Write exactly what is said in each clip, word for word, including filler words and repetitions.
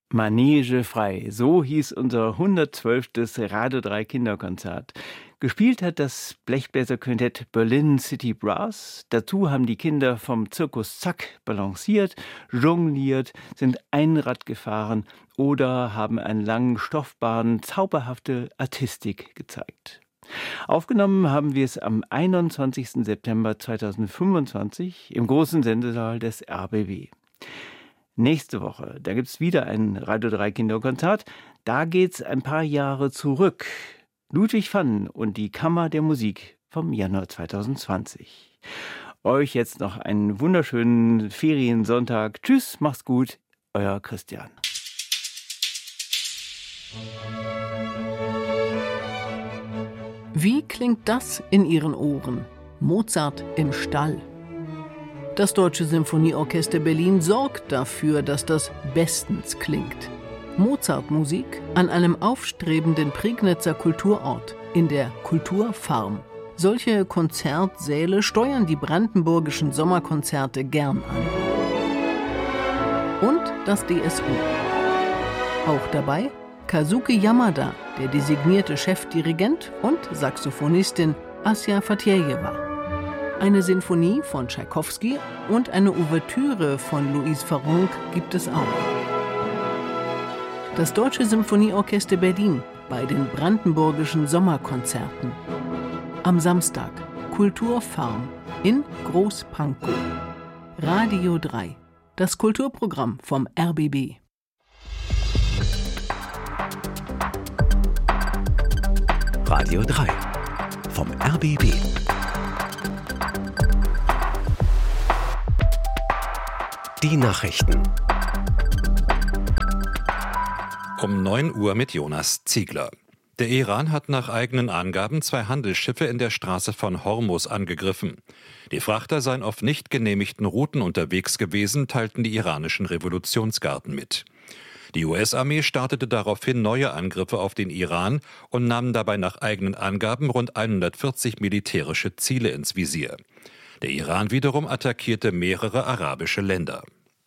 Manege frei, so hieß unser hundertzwölftes Radio drei Kinderkonzert. Gespielt hat das Blechbläserquintett Berlin City Brass. Dazu haben die Kinder vom Zirkus Zack balanciert, jongliert, sind Einrad gefahren oder haben einen langen Stoffbahn zauberhafte Artistik gezeigt. Aufgenommen haben wir es am einundzwanzigsten September zweitausendfünfundzwanzig im großen Sendesaal des R B B. Nächste Woche, da gibt es wieder ein Radio drei Kinderkonzert. Da geht's ein paar Jahre zurück. Ludwig van und die Kammer der Musik vom Januar zweitausendzwanzig. Euch jetzt noch einen wunderschönen Feriensonntag. Tschüss, macht's gut, euer Christian. Wie klingt das in Ihren Ohren? Mozart im Stall. Das Deutsche Symphonieorchester Berlin sorgt dafür, dass das bestens klingt. Mozartmusik an einem aufstrebenden Prignitzer Kulturort, in der Kulturfarm. Solche Konzertsäle steuern die brandenburgischen Sommerkonzerte gern an. Und das D S U. Auch dabei Kazuki Yamada, der designierte Chefdirigent, und Saxophonistin Asja Fatjejewa. Eine Sinfonie von Tschaikowski und eine Ouvertüre von Louise Farrenc gibt es auch. Das Deutsche Symphonieorchester Berlin bei den Brandenburgischen Sommerkonzerten. Am Samstag Kulturfarm in Großpankow. Radio drei, das Kulturprogramm vom R B B. Radio drei vom R B B. Die Nachrichten. Um neun Uhr mit Jonas Ziegler. Der Iran hat nach eigenen Angaben zwei Handelsschiffe in der Straße von Hormuz angegriffen. Die Frachter seien auf nicht genehmigten Routen unterwegs gewesen, teilten die iranischen Revolutionsgarden mit. Die U S-Armee startete daraufhin neue Angriffe auf den Iran und nahm dabei nach eigenen Angaben rund hundertvierzig militärische Ziele ins Visier. Der Iran wiederum attackierte mehrere arabische Länder.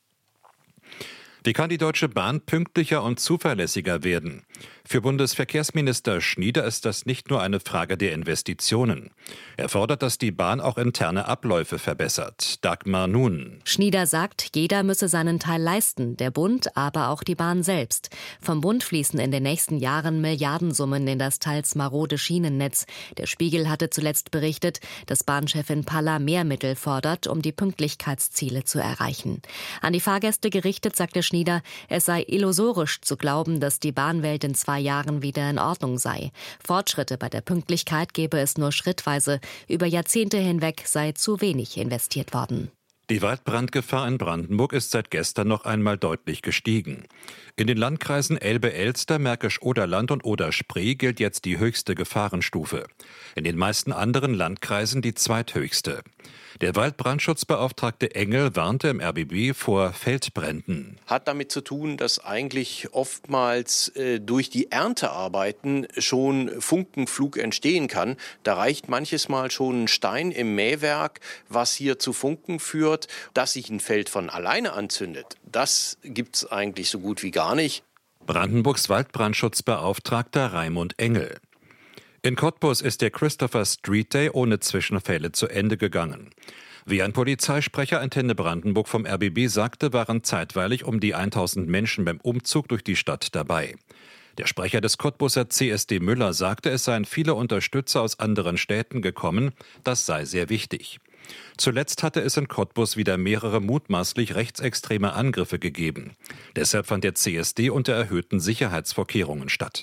Wie kann die Deutsche Bahn pünktlicher und zuverlässiger werden? Für Bundesverkehrsminister Schnieder ist das nicht nur eine Frage der Investitionen. Er fordert, dass die Bahn auch interne Abläufe verbessert. Dagmar Nun. Schnieder sagt, jeder müsse seinen Teil leisten, der Bund, aber auch die Bahn selbst. Vom Bund fließen in den nächsten Jahren Milliardensummen in das teils marode Schienennetz. Der Spiegel hatte zuletzt berichtet, dass Bahnchefin Palla mehr Mittel fordert, um die Pünktlichkeitsziele zu erreichen. An die Fahrgäste gerichtet sagte Schnieder, es sei illusorisch zu glauben, dass die Bahnwelt in zwei Jahren wieder in Ordnung sei. Fortschritte bei der Pünktlichkeit gebe es nur schrittweise. Über Jahrzehnte hinweg sei zu wenig investiert worden. Die Waldbrandgefahr in Brandenburg ist seit gestern noch einmal deutlich gestiegen. In den Landkreisen Elbe-Elster, Märkisch-Oderland und Oder-Spree gilt jetzt die höchste Gefahrenstufe. In den meisten anderen Landkreisen die zweithöchste. Der Waldbrandschutzbeauftragte Engel warnte im R B B vor Feldbränden. Hat damit zu tun, dass eigentlich oftmals äh, durch die Erntearbeiten schon Funkenflug entstehen kann. Da reicht manches Mal schon ein Stein im Mähwerk, was hier zu Funken führt. Dass sich ein Feld von alleine anzündet, das gibt's eigentlich so gut wie gar nicht. Brandenburgs Waldbrandschutzbeauftragter Raimund Engel. In Cottbus ist der Christopher Street Day ohne Zwischenfälle zu Ende gegangen. Wie ein Polizeisprecher Antenne Brandenburg vom R B B sagte, waren zeitweilig um die tausend Menschen beim Umzug durch die Stadt dabei. Der Sprecher des Cottbuser C S D Müller sagte, es seien viele Unterstützer aus anderen Städten gekommen, das sei sehr wichtig. Zuletzt hatte es in Cottbus wieder mehrere mutmaßlich rechtsextreme Angriffe gegeben. Deshalb fand der C S D unter erhöhten Sicherheitsvorkehrungen statt.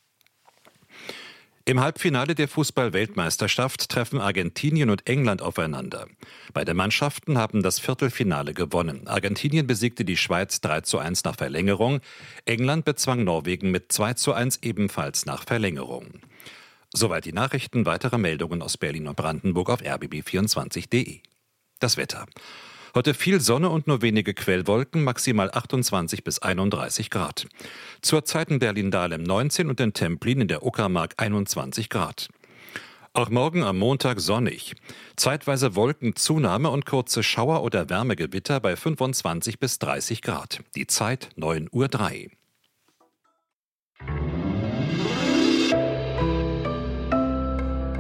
Im Halbfinale der Fußball-Weltmeisterschaft treffen Argentinien und England aufeinander. Beide Mannschaften haben das Viertelfinale gewonnen. Argentinien besiegte die Schweiz drei zu eins nach Verlängerung. England bezwang Norwegen mit zwei zu eins ebenfalls nach Verlängerung. Soweit die Nachrichten. Weitere Meldungen aus Berlin und Brandenburg auf r b b vierundzwanzig punkt d e. Das Wetter. Heute viel Sonne und nur wenige Quellwolken, maximal achtundzwanzig bis einunddreißig Grad. Zurzeit in Berlin-Dahlem neunzehn und in Templin in der Uckermark einundzwanzig Grad. Auch morgen am Montag sonnig. Zeitweise Wolkenzunahme und kurze Schauer oder Wärmegewitter bei fünfundzwanzig bis dreißig Grad. Die Zeit neun Uhr drei.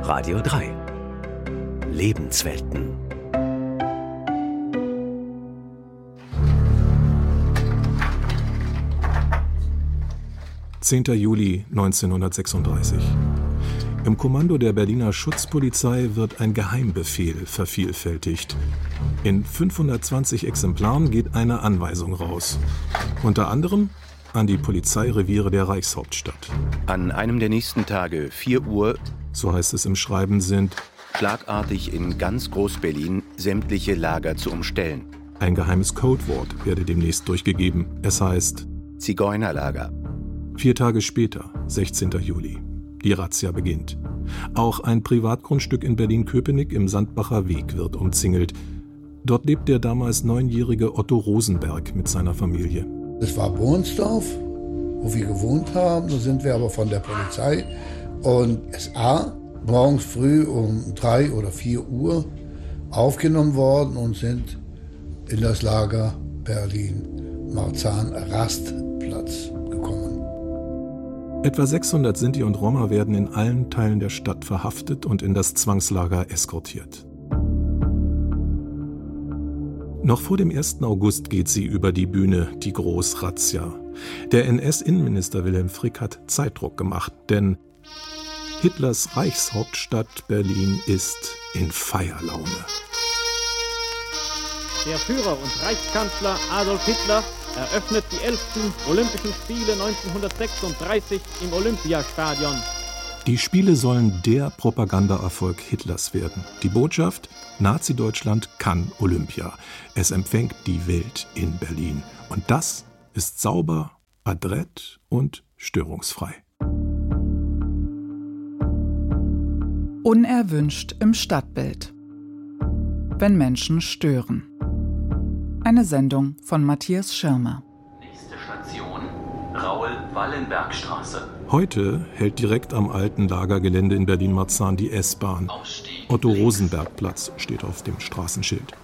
Radio drei. Lebenswelten. zehnter Juli neunzehnhundertsechsunddreißig. Im Kommando der Berliner Schutzpolizei wird ein Geheimbefehl vervielfältigt. In fünfhundertzwanzig Exemplaren geht eine Anweisung raus. Unter anderem an die Polizeireviere der Reichshauptstadt. An einem der nächsten Tage, vier Uhr, so heißt es im Schreiben, sind schlagartig in ganz Groß-Berlin sämtliche Lager zu umstellen. Ein geheimes Codewort werde demnächst durchgegeben. Es heißt Zigeunerlager. Vier Tage später, sechzehnter Juli. Die Razzia beginnt. Auch ein Privatgrundstück in Berlin-Köpenick im Sandbacher Weg wird umzingelt. Dort lebt der damals neunjährige Otto Rosenberg mit seiner Familie. Es war Bohnsdorf, wo wir gewohnt haben. Da sind wir aber von der Polizei und S A morgens früh um drei oder vier Uhr aufgenommen worden und sind in das Lager Berlin-Marzahn-Rastplatz gekommen. Etwa sechshundert Sinti und Roma werden in allen Teilen der Stadt verhaftet und in das Zwangslager eskortiert. Noch vor dem ersten August geht sie über die Bühne, die Großrazzia. Der N S-Innenminister Wilhelm Frick hat Zeitdruck gemacht, denn Hitlers Reichshauptstadt Berlin ist in Feierlaune. Der Führer und Reichskanzler Adolf Hitler eröffnet die elften Olympischen Spiele neunzehnhundertsechsunddreißig im Olympiastadion. Die Spiele sollen der Propagandaerfolg Hitlers werden. Die Botschaft: Nazi-Deutschland kann Olympia. Es empfängt die Welt in Berlin. Und das ist sauber, adrett und störungsfrei. Unerwünscht im Stadtbild. Wenn Menschen stören. Eine Sendung von Matthias Schirmer. Nächste Station, Raoul-Wallenberg-Straße. Heute hält direkt am alten Lagergelände in Berlin-Marzahn die S-Bahn. Otto-Rosenberg-Platz steht auf dem Straßenschild.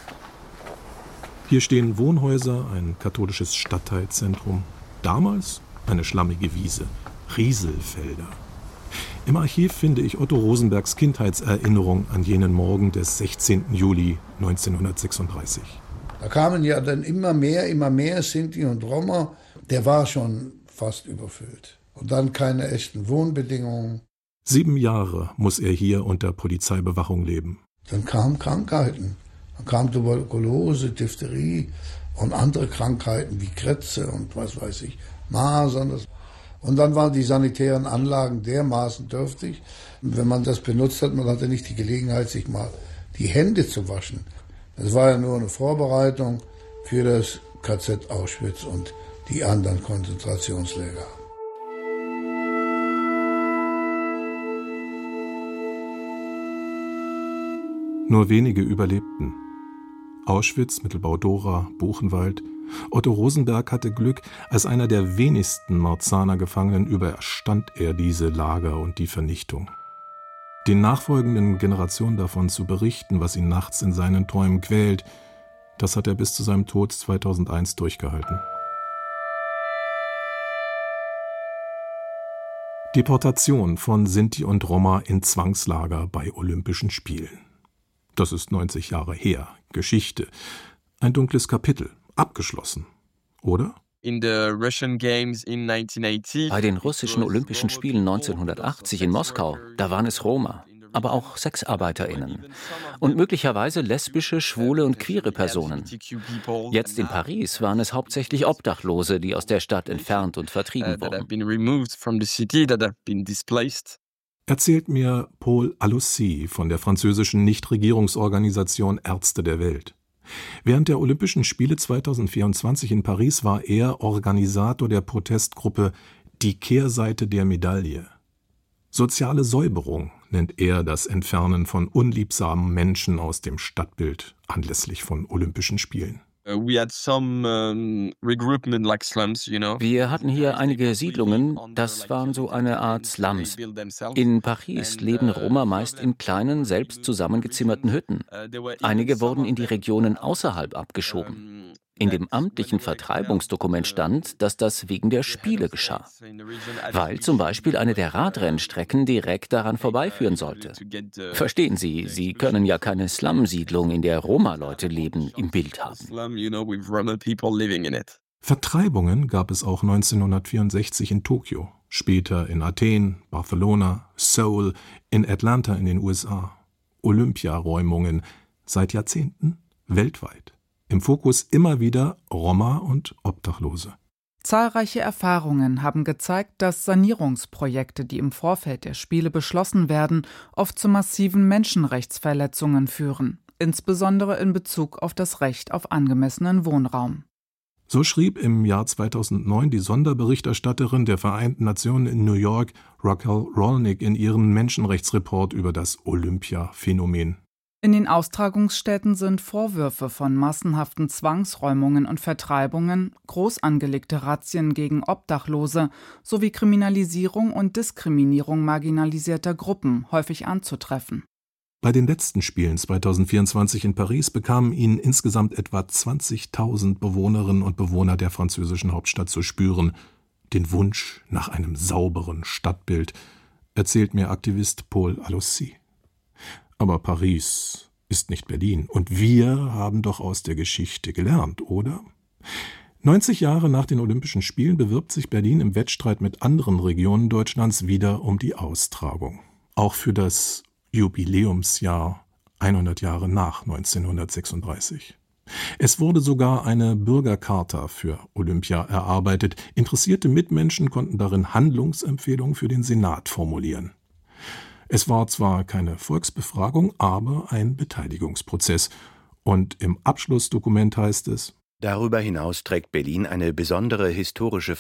Hier stehen Wohnhäuser, ein katholisches Stadtteilzentrum. Damals eine schlammige Wiese, Rieselfelder. Im Archiv finde ich Otto Rosenbergs Kindheitserinnerung an jenen Morgen des sechzehnten Juli neunzehnhundertsechsunddreißig. Da kamen ja dann immer mehr, immer mehr Sinti und Roma. Der war schon fast überfüllt. Und dann keine echten Wohnbedingungen. Sieben Jahre muss er hier unter Polizeibewachung leben. Dann kamen Krankheiten. Dann kam Tuberkulose, Diphtherie und andere Krankheiten wie Krätze und was weiß ich, Masern. Und dann waren die sanitären Anlagen dermaßen dürftig. Und wenn man das benutzt hat, man hatte nicht die Gelegenheit, sich mal die Hände zu waschen. Es war ja nur eine Vorbereitung für das K Z Auschwitz und die anderen Konzentrationslager. Nur wenige überlebten. Auschwitz, Mittelbau-Dora, Buchenwald. Otto Rosenberg hatte Glück, als einer der wenigsten Marzahner Gefangenen überstand er diese Lager und die Vernichtung. Den nachfolgenden Generationen davon zu berichten, was ihn nachts in seinen Träumen quält, das hat er bis zu seinem Tod zweitausendeins durchgehalten. Deportation von Sinti und Roma in Zwangslager bei Olympischen Spielen. Das ist neunzig Jahre her. Geschichte. Ein dunkles Kapitel. Abgeschlossen. Oder? Bei den russischen Olympischen Spielen neunzehnhundertachtzig in Moskau, da waren es Roma, aber auch SexarbeiterInnen und möglicherweise lesbische, schwule und queere Personen. Jetzt in Paris waren es hauptsächlich Obdachlose, die aus der Stadt entfernt und vertrieben wurden. Erzählt mir Paul Aloussi von der französischen Nichtregierungsorganisation Ärzte der Welt. Während der Olympischen Spiele zweitausendvierundzwanzig in Paris war er Organisator der Protestgruppe Die Kehrseite der Medaille. Soziale Säuberung nennt er das Entfernen von unliebsamen Menschen aus dem Stadtbild anlässlich von Olympischen Spielen. Wir hatten hier einige Siedlungen, das waren so eine Art Slums. In Paris leben Roma meist in kleinen, selbst zusammengezimmerten Hütten. Einige wurden in die Regionen außerhalb abgeschoben. In dem amtlichen Vertreibungsdokument stand, dass das wegen der Spiele geschah. Weil zum Beispiel eine der Radrennstrecken direkt daran vorbeiführen sollte. Verstehen Sie, Sie können ja keine Slum-Siedlung, in der Roma-Leute leben, im Bild haben. Vertreibungen gab es auch neunzehnhundertvierundsechzig in Tokio, später in Athen, Barcelona, Seoul, in Atlanta in den U S A. Olympiaräumungen, seit Jahrzehnten weltweit. Im Fokus immer wieder Roma und Obdachlose. Zahlreiche Erfahrungen haben gezeigt, dass Sanierungsprojekte, die im Vorfeld der Spiele beschlossen werden, oft zu massiven Menschenrechtsverletzungen führen, insbesondere in Bezug auf das Recht auf angemessenen Wohnraum. So schrieb im Jahr zweitausendneun die Sonderberichterstatterin der Vereinten Nationen in New York, Raquel Rolnick, in ihrem Menschenrechtsreport über das Olympia-Phänomen. In den Austragungsstätten sind Vorwürfe von massenhaften Zwangsräumungen und Vertreibungen, groß angelegte Razzien gegen Obdachlose sowie Kriminalisierung und Diskriminierung marginalisierter Gruppen häufig anzutreffen. Bei den letzten Spielen zweitausendvierundzwanzig in Paris bekamen ihn insgesamt etwa zwanzigtausend Bewohnerinnen und Bewohner der französischen Hauptstadt zu spüren. Den Wunsch nach einem sauberen Stadtbild, erzählt mir Aktivist Paul Aloussi. Aber Paris ist nicht Berlin. Und wir haben doch aus der Geschichte gelernt, oder? neunzig Jahre nach den Olympischen Spielen bewirbt sich Berlin im Wettstreit mit anderen Regionen Deutschlands wieder um die Austragung. Auch für das Jubiläumsjahr hundert Jahre nach neunzehnhundertsechsunddreißig. Es wurde sogar eine Bürgercharta für Olympia erarbeitet. Interessierte Mitmenschen konnten darin Handlungsempfehlungen für den Senat formulieren. Es war zwar keine Volksbefragung, aber ein Beteiligungsprozess. Und im Abschlussdokument heißt es: Darüber hinaus trägt Berlin eine besondere historische